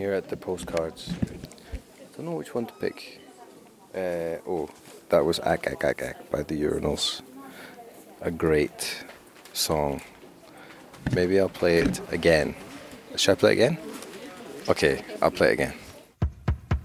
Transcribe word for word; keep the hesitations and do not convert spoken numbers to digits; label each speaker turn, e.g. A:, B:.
A: here at the postcards. Don't know which one to pick. Uh, oh, that was Ack Ack Ack Ack by the Urinals. A great song. Maybe I'll play it again. Should I play it again? Okay, I'll play it again.